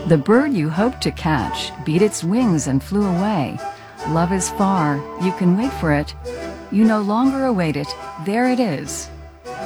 The bird you hoped to catch beat its wings and flew away. Love is far, you can wait for it. You no longer await it, there it is.